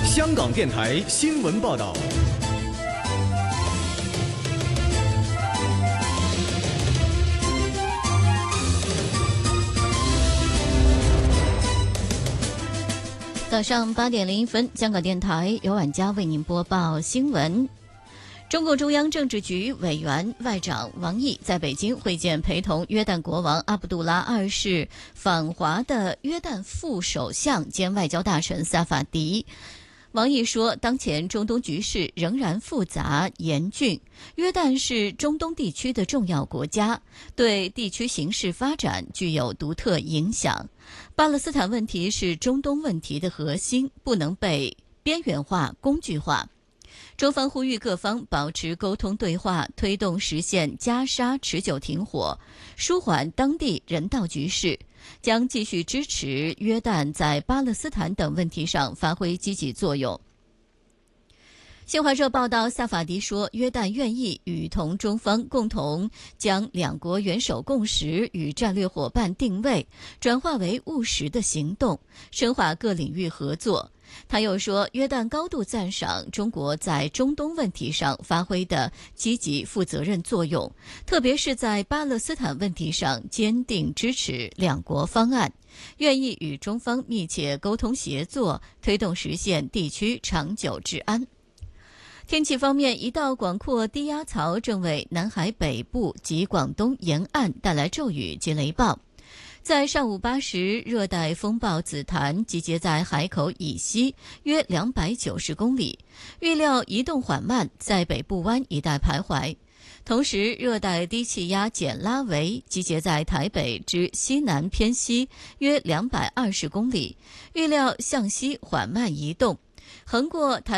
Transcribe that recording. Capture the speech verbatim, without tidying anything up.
香港电台新闻报道。 早上八点零一分，香港电台由婉佳为您播报新闻。中共中央政治局委员外长王毅在北京会见陪同约旦国王阿卜杜拉二世访华的约旦副首相兼外交大臣萨法迪。王毅说，当前中东局势仍然复杂严峻，约旦是中东地区的重要国家，对地区形势发展具有独特影响。巴勒斯坦问题是中东问题的核心，不能被边缘化、工具化。中方呼吁各方保持沟通对话，推动实现加沙持久停火，舒缓当地人道局势，将继续支持约旦在巴勒斯坦等问题上发挥积极作用。新华社报道，萨法迪说，约旦愿意与同中方共同将两国元首共识与战略伙伴定位转化为务实的行动，深化各领域合作。他又说，约旦高度赞赏中国在中东问题上发挥的积极负责任作用，特别是在巴勒斯坦问题上坚定支持两国方案，愿意与中方密切沟通协作，推动实现地区长久治安。天气方面，一道广阔低压槽正为南海北部及广东沿岸带来骤雨及雷暴。在上午八时，热带风暴紫檀集结在海口以西约两百九十公里，预料移动缓慢，在北部湾一带徘徊。同时，热带低气压简拉维集结在台北之西南偏西约两百二十公里，预料向西缓慢移动，横过台